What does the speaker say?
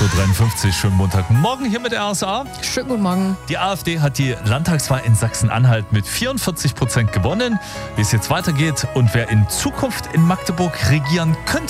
8.53 Uhr, schönen Montagmorgen hier mit der RSA. Schönen guten Morgen. Die AfD hat die Landtagswahl in Sachsen-Anhalt mit 44% gewonnen. Wie es jetzt weitergeht und wer in Zukunft in Magdeburg regieren könnte,